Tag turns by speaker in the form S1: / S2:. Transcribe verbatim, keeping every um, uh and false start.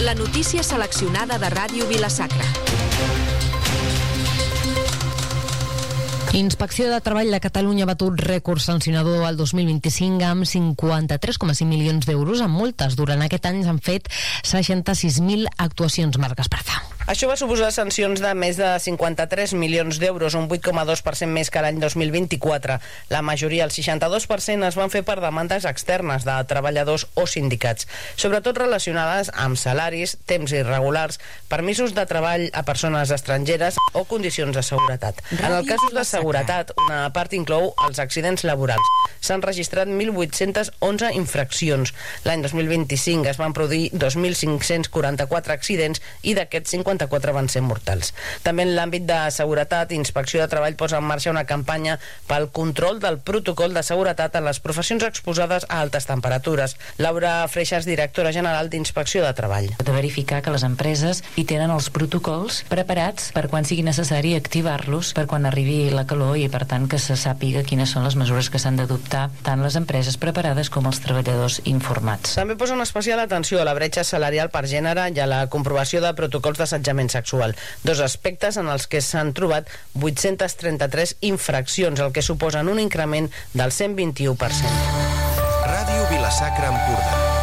S1: La notícia seleccionada de Ràdio Vila-sacra.
S2: Inspecció de Treball de Catalunya ha batut rècord sancionador el dos mil vint-i-cinc amb cinquanta-tres coma cinc milions d'euros en multes. Durant aquest any s'han fet seixanta-sis mil actuacions. Marc Esparza.
S3: Això va suposar sancions de més de cinquanta-tres milions d'euros, un vuit coma dos per cent més que l'any dos mil vint-i-quatre. La majoria, el seixanta-dos per cent, es van fer per demandes externes de treballadors o sindicats, sobretot relacionades amb salaris, temps irregulars, permisos de treball a persones estrangeres o condicions de seguretat. En el cas de seguretat, una part inclou els accidents laborals. S'han registrat mil vuit-cents onze infraccions. L'any dos mil vint-i-cinc es van produir dos mil cinc-cents quaranta-quatre accidents i d'aquests cinquanta-quatre van ser mortals. També en l'àmbit de seguretat, Inspecció de Treball posa en marxa una campanya pel control del protocol de seguretat en les professions exposades a altes temperatures. Laura Freixas, directora general d'Inspecció de Treball.
S4: De verificar que les empreses hi tenen els protocols preparats per quan sigui necessari activar-los per quan arribi la calor i, per tant, que se sàpiga quines són les mesures que s'han d'adoptar tant les empreses preparades com els treballadors informats.
S3: També posa una especial atenció a la bretxa salarial per gènere i a la comprovació de protocols d'assetjament sexual, dos aspectes en els que s'han trobat vuit-cents trenta-tres infraccions, el que suposen un increment del cent vint-i-u per cent.
S5: Ràdio Vila-sacra Empordà.